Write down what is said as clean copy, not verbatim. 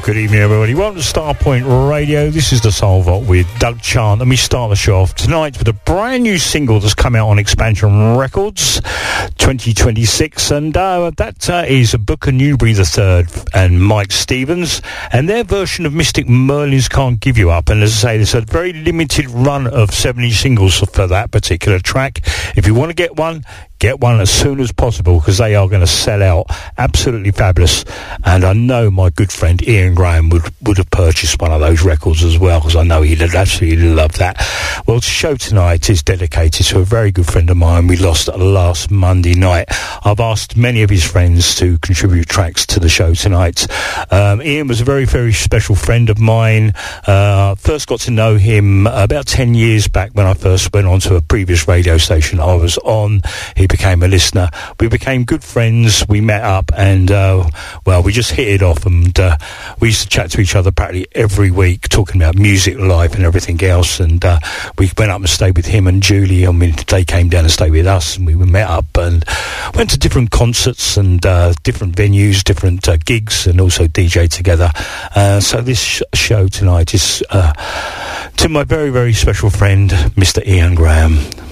Good evening, everybody. Welcome to Starpoint Radio. This is the Soul Vault with Doug Chant. Let me start the show off tonight with a brand new single that's come out on Expansion Records 2026, and that is Booker Newberry III and Mike Stevens and their version of Mystic Merlin's Can't Give You Up. And as I say, there's a very limited run of 70 singles for that particular track. If you want to get one as soon as possible, because they are going to sell out. Absolutely fabulous. And I know my good friend Ian Graham would have purchased one of those records as well, because I know he'd absolutely love that. Well, the show tonight is dedicated to a very good friend of mine we lost last Monday night. I've asked many of his friends to contribute tracks to the show tonight. Ian was a very, very special friend of mine. First got to know him about 10 years back when I first went on to a previous radio station I was on. He became a listener. We became good friends. We met up and, we just hit it off, and we used to chat to each other practically every week, talking about music, life and everything else. And we went up and stayed with him and Julie. I mean, they came down and stayed with us, and we met up and went to different concerts and different venues, different gigs, and also DJ together. So this show tonight is to my very, very special friend, Mr. Ian Graham.